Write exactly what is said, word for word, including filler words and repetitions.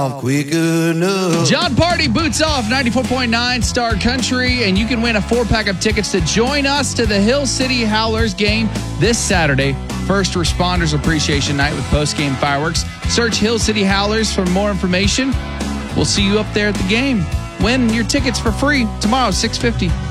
quick enough. John Party boots off ninety-four point nine Star Country, and you can win a four-pack of tickets to join us to the Hill City Howlers game this Saturday. First Responders Appreciation Night with post-game fireworks. Search Hill City Howlers for more information. We'll see you up there at the game. Win your tickets for free tomorrow, six fifty.